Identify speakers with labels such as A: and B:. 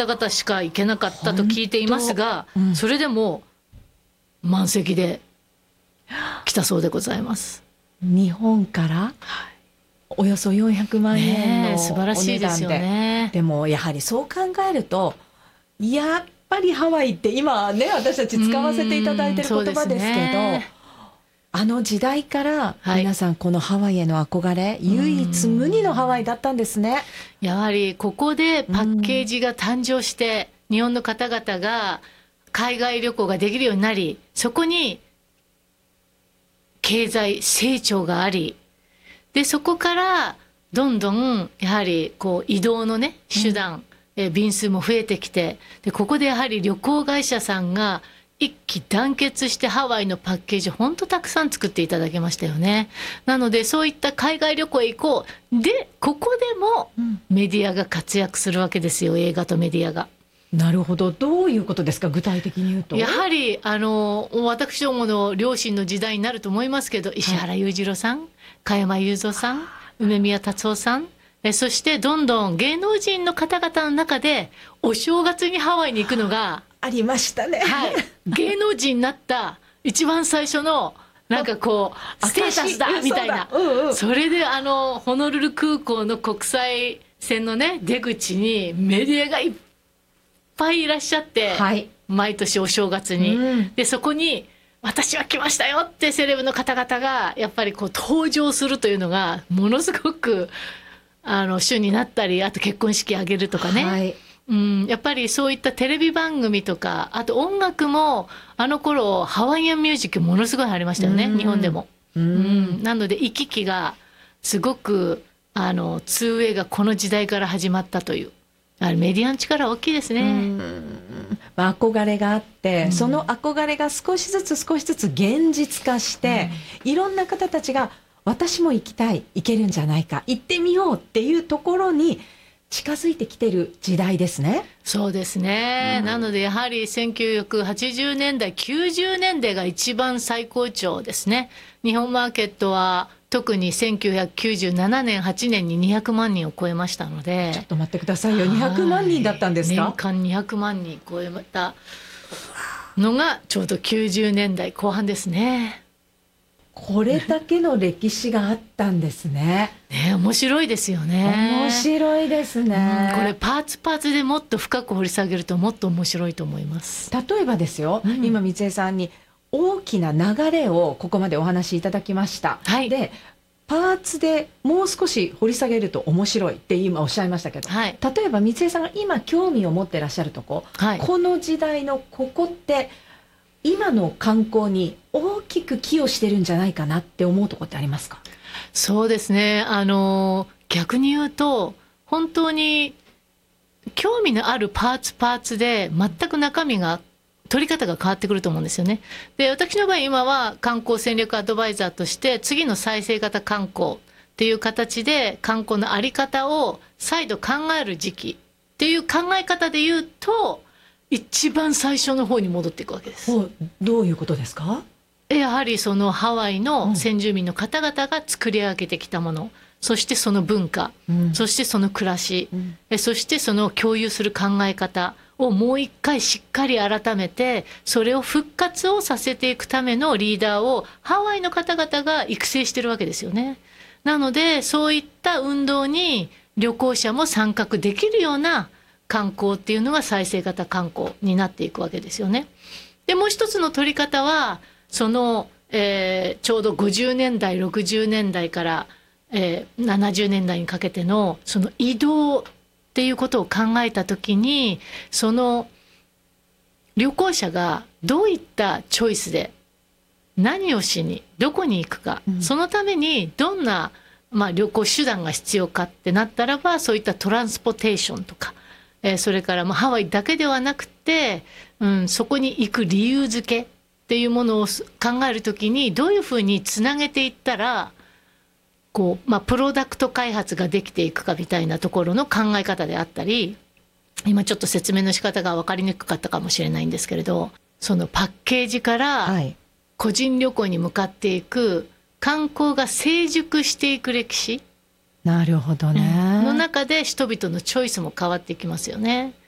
A: 方々しか行けなかったと聞いていますが、それでも満席で来たそうでございます。
B: 日本からおよそ400万円のお値段で、
A: 素晴らしいですよね。
B: でもやはりそう考えると、やっぱりハワイって今ね、私たち使わせていただいてる言葉ですけど、あの時代から皆さんこのハワイへの憧れ、唯一無二のハワイだったんですね。
A: やはりここでパッケージが誕生して、日本の方々が海外旅行ができるようになり、そこに経済成長があり、でそこからどんどんやはりこう移動のね手段、便数も増えてきて、でここでやはり旅行会社さんが一致団結してハワイのパッケージ本当たくさん作っていただけましたよね。なのでそういった海外旅行へ行こうで、ここでもメディアが活躍するわけですよ、映画とメディアが。
B: なるほど。どういうことですか、具体的に言うと。
A: やはり私どもの両親の時代になると思いますけど、石原裕次郎さん、加山雄三さん、梅宮達夫さん、そしてどんどん芸能人の方々の中でお正月にハワイに行くのが
B: ありましたね。
A: はい、芸能人になった一番最初のなんかこうステータスだみたいな、それでホノルル空港の国際線のね出口にメディアがいっぱいいらっしゃって、はい、毎年お正月に、でそこに私は来ましたよってセレブの方々がやっぱりこう登場するというのがものすごく主になったり、あと結婚式挙げるとかね、はい、やっぱりそういったテレビ番組とか、あと音楽もあの頃ハワイアンミュージックものすごいありましたよね、日本でも。なので行き来がすごく2way がこの時代から始まったという、メディアの力大きいですね。
B: 憧れがあって、その憧れが少しずつ現実化して、いろんな方たちが私も行きたい、行けるんじゃないか、行ってみようっていうところに近づいてきてる時代ですね。
A: そうですね、なのでやはり1980年代90年代が一番最高潮ですね。日本マーケットは特に1997年8年に200万人を超えましたので。
B: ちょっと待ってくださいよ、200万人だったんですか。
A: 年間200万人超えたのがちょうど90年代後半ですね。
B: これだけの歴史があったんですね。
A: 面白いですよね。
B: 面白いですね。
A: これパーツでもっと深く掘り下げるともっと面白いと思います。
B: 例えばですよ、今三江さんに大きな流れをここまでお話しいただきました。はい、でパーツでもう少し掘り下げると面白いって今おっしゃいましたけど、はい、例えば三江さんが今興味を持ってらっしゃるとこ、はい、この時代のここって今の観光に大きく寄与してるんじゃないかなって思うところってありますか。
A: そうですね、逆に言うと本当に興味のあるパーツで全く中身が取り方が変わってくると思うんですよね。で、私の場合今は観光戦略アドバイザーとして次の再生型観光っていう形で観光の在り方を再度考える時期っていう考え方で言うと一番最初の方に戻っていくわけです。
B: どういうことですか。
A: やはりそのハワイの先住民の方々が作り上げてきたもの、そしてその文化、そしてその暮らし、そしてその共有する考え方をもう一回しっかり改めて、それを復活をさせていくためのリーダーをハワイの方々が育成してるわけですよね。なのでそういった運動に旅行者も参画できるような観光っていうのが再生型観光になっていくわけですよね。でもう一つの取り方はその、ちょうど50年代60年代から、70年代にかけてのその移動っていうことを考えた時に、その旅行者がどういったチョイスで何をしにどこに行くか、そのためにどんな、旅行手段が必要かってなったらば、そういったトランスポテーションとか、それからハワイだけではなくて、そこに行く理由付けっていうものを考えるときにどういうふうにつなげていったらこう、プロダクト開発ができていくかみたいなところの考え方であったり、今ちょっと説明の仕方が分かりにくかったかもしれないんですけれど、そのパッケージから個人旅行に向かっていく観光が成熟していく歴史、
B: なるほどね、
A: の中で人々のチョイスも変わっていきますよね。